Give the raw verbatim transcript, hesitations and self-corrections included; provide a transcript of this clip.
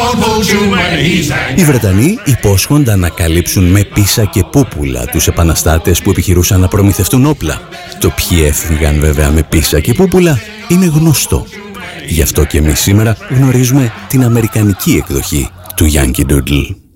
Οι Βρετανοί υπόσχονταν να καλύψουν με πίσα και πούπουλα τους επαναστάτες που επιχειρούσαν να προμηθευτούν όπλα. Το ποιοι έφυγαν βέβαια με πίσα και πούπουλα είναι γνωστό. Γι' αυτό και εμείς σήμερα γνωρίζουμε την αμερικανική εκδοχή του Yankee Doodle.